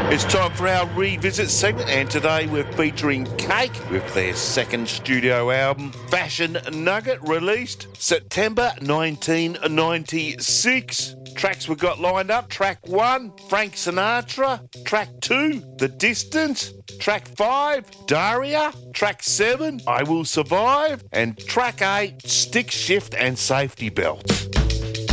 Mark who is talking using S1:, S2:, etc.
S1: It's time for our revisit segment, and today we're featuring Cake with their second studio album, Fashion Nugget, released September 1996. Tracks we've got lined up: track 1, Frank Sinatra; track 2, The Distance; track 5, Daria; track 7, I Will Survive; and track 8, Stick Shift and Safety Belts.